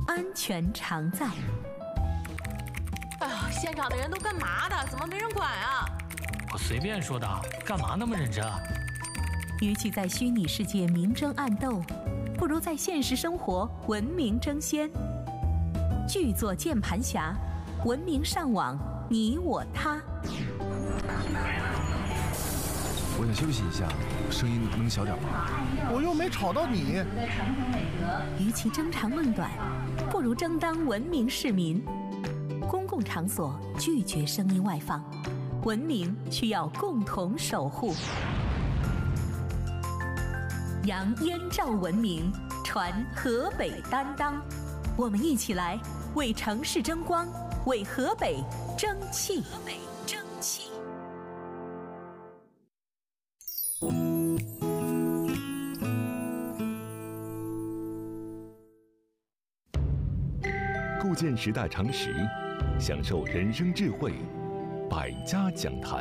安全常在。 哎呀，现场的人都干嘛的？怎么没人管啊？ 我随便说的，干嘛那么认真啊？ 与其在虚拟世界明争暗斗，不如在现实生活文明争先。剧作键盘侠，文明上网，你我他。 我想休息一下，声音能小点吗？ 我又没吵到你。 与其争长论短，不如争当文明市民。公共场所拒绝声音外放，文明需要共同守护。扬燕赵文明，传河北担当。我们一起来为城市争光，为河北争气。 构建时代常识，享受人生智慧，百家讲坛。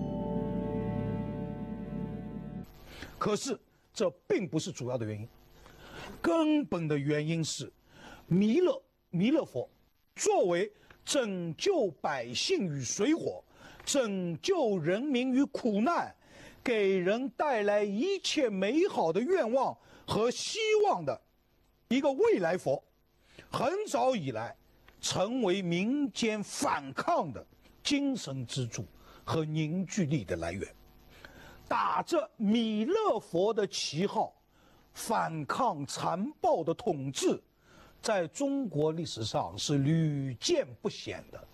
可是这并不是主要的原因，根本的原因是弥勒佛作为拯救百姓于水火，拯救人民于苦难，给人带来一切美好的愿望和希望的一个未来佛，很早以来成为民间反抗的精神支柱和凝聚力的来源。打着弥勒佛的旗号反抗残暴的统治，在中国历史上是屡见不鲜的。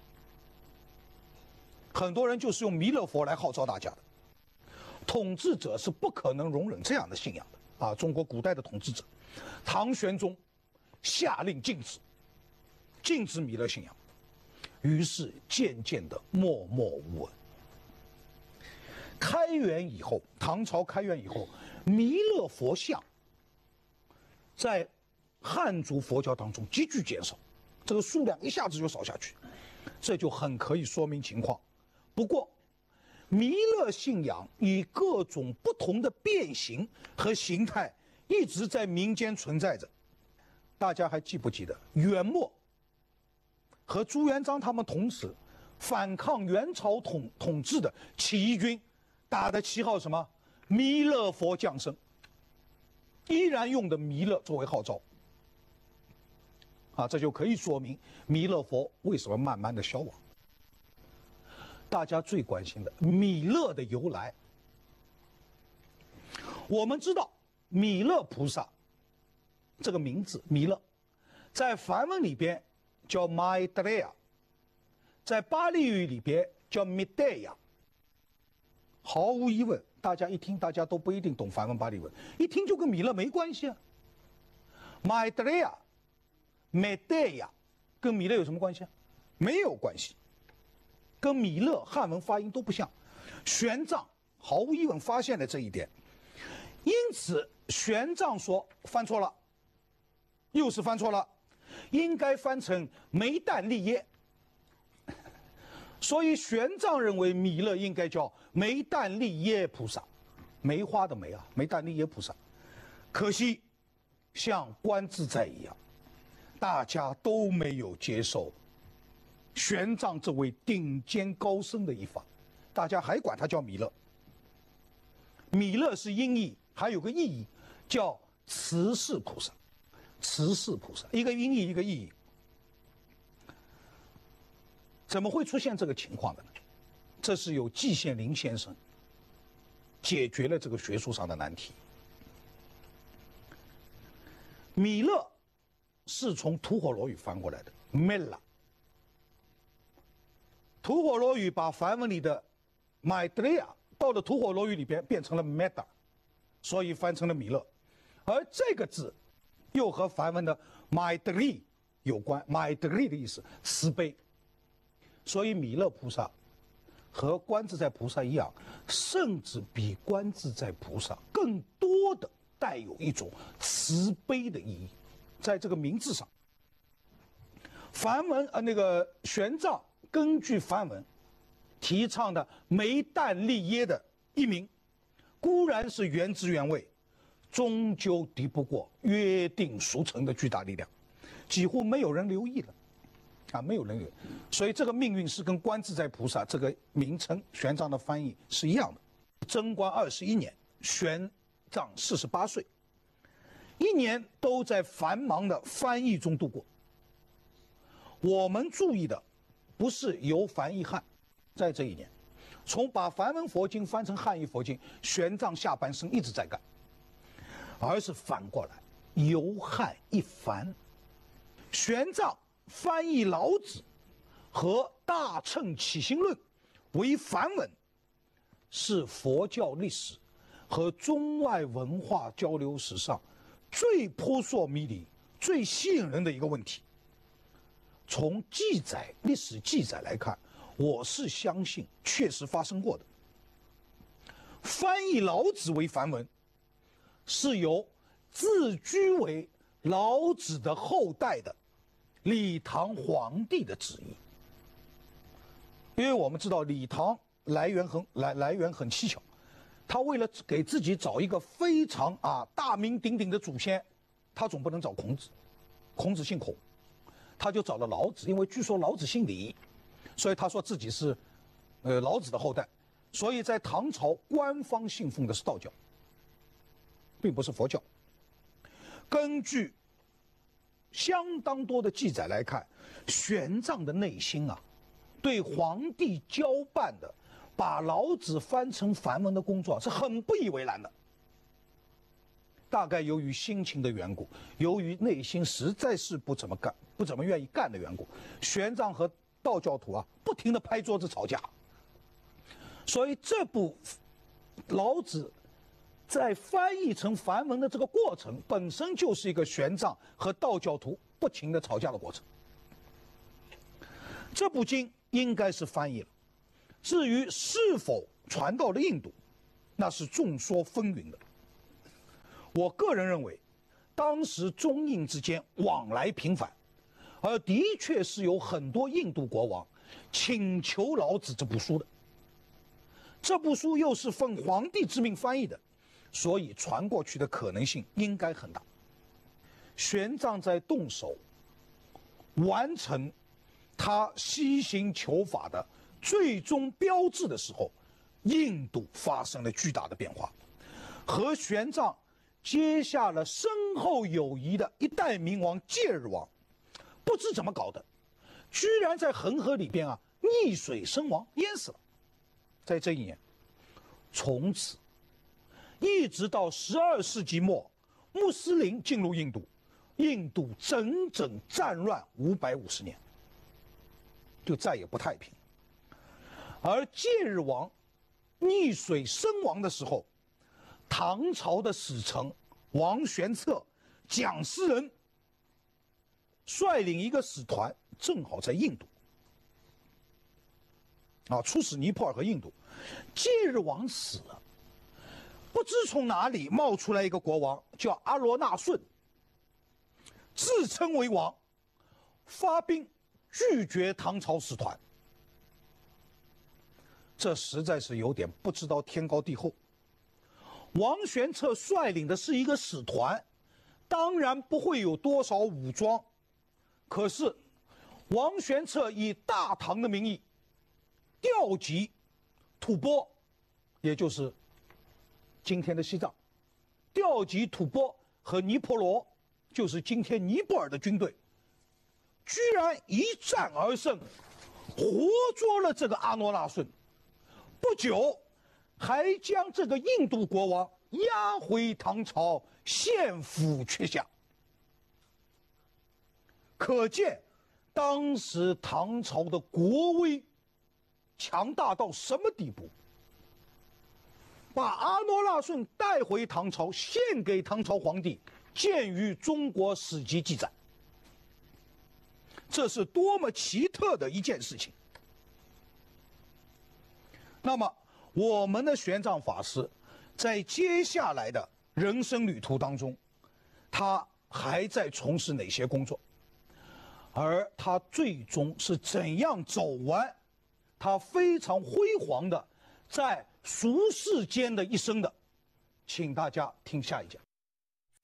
很多人就是用弥勒佛来号召大家的。统治者是不可能容忍这样的信仰的啊！中国古代的统治者，唐玄宗下令禁止弥勒信仰，于是渐渐的默默无闻。开元以后，唐朝开元以后，弥勒佛像在汉族佛教当中急剧减少，这个数量一下子就少下去，这就很可以说明情况。不过，弥勒信仰以各种不同的变形和形态一直在民间存在着。大家还记不记得元末和朱元璋他们同时反抗元朝统治的起义军打的旗号什么？弥勒佛降生，依然用的弥勒作为号召。啊，这就可以说明弥勒佛为什么慢慢的消亡。大家最关心的弥勒的由来，我们知道弥勒菩萨这个名字弥勒，在梵文里边叫 Maitreya， 在巴利语里边叫 Midaya。毫无疑问，大家一听，大家都不一定懂梵文巴利文，一听就跟弥勒没关系啊。Maitreya、Medaya 跟弥勒有什么关系啊？没有关系，跟弥勒汉文发音都不像。玄奘毫无疑问发现了这一点，因此玄奘说翻错了，又是翻错了，应该翻成梅旦利耶。所以玄奘认为弥勒应该叫梅旦利耶菩萨，梅花的梅啊，梅旦利耶菩萨。可惜像观自在一样，大家都没有接受玄奘这位顶尖高僧的一法，大家还管他叫弥勒。弥勒是音译，还有个意义叫慈氏菩萨，慈氏菩萨，一个音译一个意义。怎么会出现这个情况的呢？这是由季羡林先生解决了这个学术上的难题。弥勒是从吐火罗语翻过来的 Mela， 吐火罗语把梵文里的 Maitreya 到了吐火罗语里边变成了 Meda， 所以翻成了弥勒。而这个字又和梵文的 Maitri 有关， Maitri 的意思慈悲。所以弥勒菩萨和观自在菩萨一样，甚至比观自在菩萨更多的带有一种慈悲的意义，在这个名字上。梵文那个玄奘根据梵文提倡的梅旦利耶的译名，固然是原汁原味，终究敌不过约定俗成的巨大力量。 几乎没有人留意了，啊，没有人留意。所以这个命运是跟观自在菩萨这个名称玄奘的翻译是一样的。贞观21年，玄奘48岁，一年都在繁忙的翻译中度过。我们注意的不是由繁易汉，在这一年，从把梵文佛经翻成汉译佛经，玄奘下半生一直在干，而是反过来由汉译繁。玄奘翻译老子和《大乘起心论》为梵文，是佛教历史和中外文化交流史上最扑朔迷离、最吸引人的一个问题。从历史记载来看，我是相信确实发生过的。翻译老子为梵文，是由自居为老子的后代的李唐皇帝的旨意。因为我们知道李唐来源很蹊跷，他为了给自己找一个非常大名鼎鼎的祖先，他总不能找孔子，孔子姓孔，他就找了老子，因为据说老子姓李，所以他说自己是老子的后代，所以在唐朝官方信奉的是道教，并不是佛教。根据相当多的记载来看，玄奘的内心对皇帝交办的把老子翻成梵文的工作是很不以为然的。大概由于心情的缘故，由于内心实在是不怎么愿意干的缘故，玄奘和道教徒不停地拍桌子吵架。所以这部老子在翻译成梵文的这个过程，本身就是一个玄奘和道教徒不停地吵架的过程。这部经应该是翻译了，至于是否传到了印度，那是众说纷纭的。我个人认为，当时中印之间往来频繁，而的确是有很多印度国王请求老子这部书的。这部书又是奉皇帝之命翻译的，所以传过去的可能性应该很大。玄奘在动手完成他西行求法的最终标志的时候，印度发生了巨大的变化，和玄奘结下了深厚友谊的一代明王戒日王，不知怎么搞的，居然在恒河里边溺水身亡，淹死了。在这一年，从此一直到12世纪末，穆斯林进入印度，印度整整战乱550年，就再也不太平。而戒日王溺水身亡的时候，唐朝的使臣王玄策、蒋师仁率领一个使团，正好在印度出使尼泊尔和印度。戒日王死了，不知从哪里冒出来一个国王，叫阿罗那顺，自称为王，发兵拒绝唐朝使团。这实在是有点不知道天高地厚。王玄策率领的是一个使团，当然不会有多少武装，可是王玄策以大唐的名义调集吐蕃，也就是今天的西藏，调集吐蕃和尼泊罗，就是今天尼泊尔的军队，居然一战而胜，活捉了这个阿罗那顺。不久还将这个印度国王押回唐朝献俘阙下。可见当时唐朝的国威强大到什么地步，把阿罗那顺带回唐朝献给唐朝皇帝，见于中国史籍记载。这是多么奇特的一件事情。那么我们的玄奘法师在接下来的人生旅途当中，他还在从事哪些工作，而他最终是怎样走完他非常辉煌的在俗世间的一生的，请大家听下一讲。